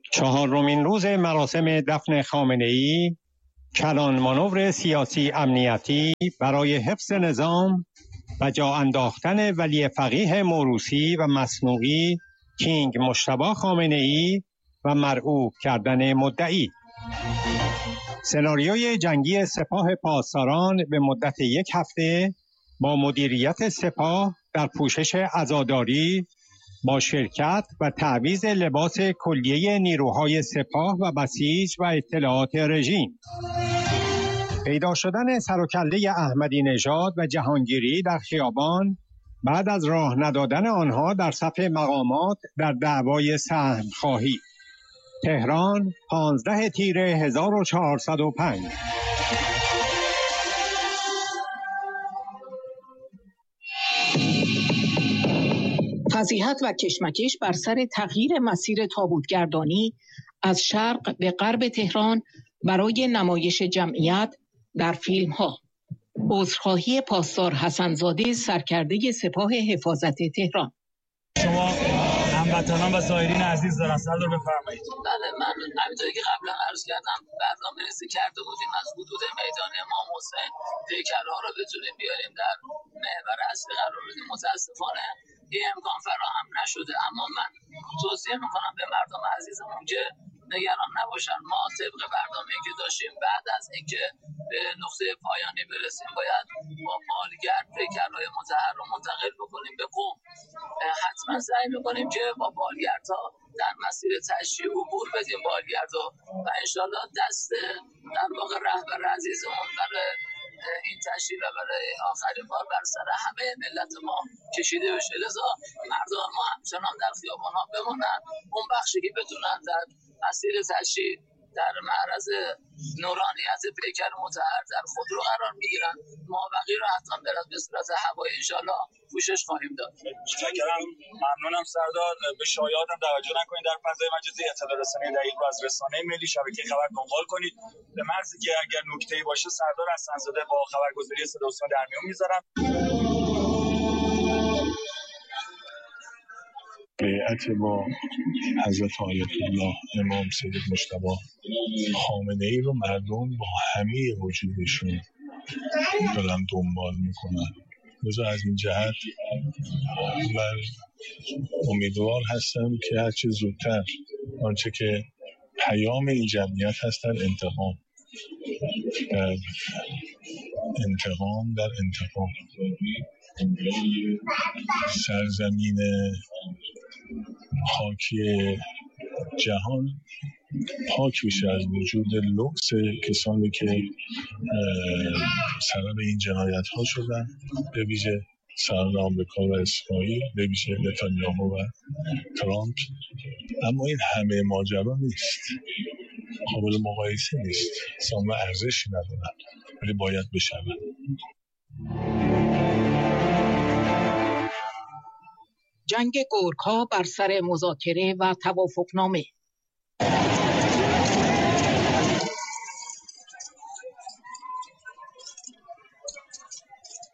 چهارمین روز مراسم دفن خامنه‌ای، کلان مانور سیاسی امنیتی برای حفظ نظام و جا انداختن ولی فقیه موروثی و مصنوعی کینگ مجتبی خامنه‌ای و مرعوب کردن مدعی. سناریوی جنگی سپاه پاسداران به مدت 1 هفته با مدیریت سپاه در پوشش عزاداری با شرکت و تعویض لباس کلیه نیروهای سپاه و بسیج و اطلاعات رژیم. پیدا شدن سر و کله احمدی نژاد و جهانگیری در خیابان بعد از راه ندادن آنها در صف مقامات در دعوای سهم خواهی. تهران 15 تیر 1405. فضیحت و کشمکش بر سر تغییر مسیر تابوتگردانی از شرق به غرب تهران برای نمایش جمعیت در فیلم ها. عذرخواهی پاسدار حسنزاده سرکرده سپاه حفاظت تهران. شما هموطنان و زائرین عزیز دارن سردار بفرمایید. بله، من همینطوری که قبلا عرض کردم برنامه‌ریزی کرده بودیم از حدود میدان امام حسین پیکرها رو بتونیم بیاریم در محور اصلی قرار بدیم. متاسفانه این امکان فراهم نشده، اما من توصیه میکنم به مردم عزیزمون که نگران نباشن. ما طبق برنامه‌ای که داشتیم بعد از اینکه به نقطه پایانی برسیم باید با بالگرد پیکرهای مطهر رو منتقل بکنیم به قم. حتما سعی میکنیم که با بالگردها در مسیر تشییع عبور بدیم بالگردها و انشالله دست در واقع رهبر عزیزمون برای این تشریف و برای آخرین بار بر سر همه ملت ما کشیده بشه. لذا مردم ما همچنان در خیابان ها بمونن، اون بخشی که بتونن در مسیر تشریف در معرض نورانیت پیکر مطهر در خودرو قرار میگیرن. ما بقیه رو حتما به صورت هوایی انشالله پوشش خواهیم داد. متشکرم، ممنونم سردار. به شایعاتم توجه نکنید، در فضای مجازی اطلاع رسانی دقیق رو از رسانه ملی شبکه خبر دنبال کنید. به مرزی که اگر نکته‌ای باشه سردار حسنزاده با خبرگزاری صدا و سیما در میون میذارم. بیعت با حضرت آیت الله امام سید مجتبی خامنه‌ای رو مردم با همه وجودشون دارن دنبال میکنن. لذا از این جهت من امیدوار هستم که هرچه زودتر آنچه که پیام این جمعیت هستن انتقام در انتقام سرزمین خاکی جهان پاک بشه از وجود لوکس کسانی که سبب این جنایت ها شدن، به ویژه سران آمریکا و اسرائیل، به ویژه نتانیاهو و ترامپ. اما این همه ماجرا نیست، قابل مقایسه نیست، اصلا ارزشی ندارن، ولی باید بشن. جنگ گرگ‌ها بر سر مذاکره و توافقنامه.